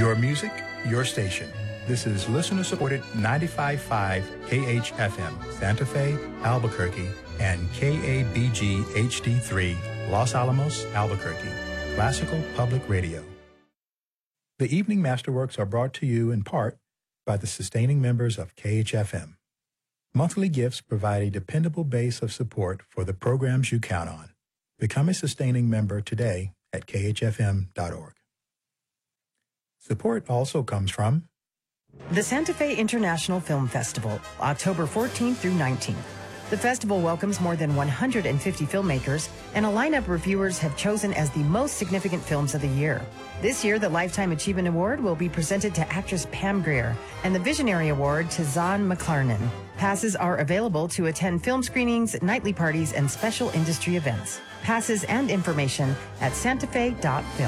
Your music, your station. This is listener-supported 95.5 KHFM, Santa Fe, Albuquerque, and KABG HD3, Los Alamos, Albuquerque, Classical Public Radio. The Evening Masterworks are brought to you in part by the sustaining members of KHFM. Monthly gifts provide a dependable base of support for the programs you count on. Become a sustaining member today at khfm.org. Support also comes from the Santa Fe International Film Festival, October 14th through 19th. The festival welcomes more than 150 filmmakers, and a lineup of reviewers have chosen as the most significant films of the year. This year, the Lifetime Achievement Award will be presented to actress Pam Grier and the Visionary Award to Zahn McClarnon. Passes are available to attend film screenings, nightly parties, and special industry events. Passes and information at santafe.film.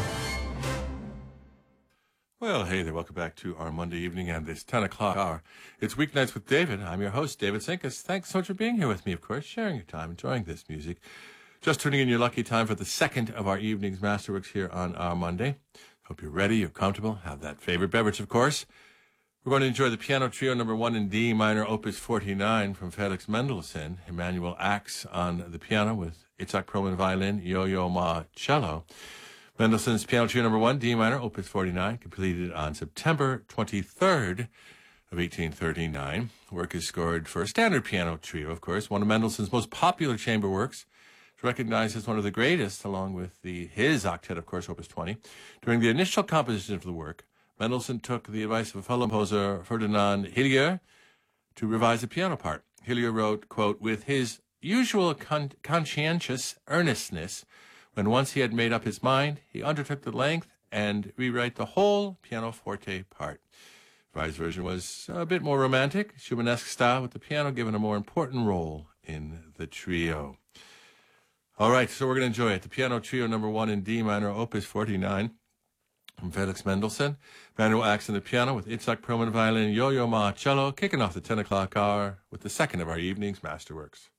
Well, hey there. Welcome back to our Monday evening and this 10 o'clock hour. It's Weeknights with David. I'm your host, David Sinkus. Thanks so much for being here with me, of course, sharing your time, enjoying this music. Just tuning in your lucky time for the second of our evening's Masterworks here on our Monday. Hope you're ready, you're comfortable, have that favorite beverage, of course. We're going to enjoy the Piano Trio number 1 in D minor, opus 49 from Felix Mendelssohn. Emmanuel Ax on the piano with Itzhak Perlman violin, Yo-Yo Ma cello. Mendelssohn's Piano Trio number 1, D minor, opus 49, completed on September 23rd of 1839. Work is scored for a standard piano trio, of course, one of Mendelssohn's most popular chamber works. It's recognized as one of the greatest, along with his octet, of course, opus 20. During the initial composition of the work, Mendelssohn took the advice of a fellow composer, Ferdinand Hillier, to revise the piano part. Hillier wrote, quote, with his usual conscientious earnestness, when once he had made up his mind, he undertook the length and rewrite the whole pianoforte part. The revised version was a bit more romantic, Schumannesque style, with the piano given a more important role in the trio. All right, so we're going to enjoy it. The Piano Trio number 1 in D minor, opus 49, from Felix Mendelssohn. Emmanuel Ax on the piano with Itzhak Perlman violin, Yo-Yo Ma cello, kicking off the 10 o'clock hour with the second of our evening's Masterworks.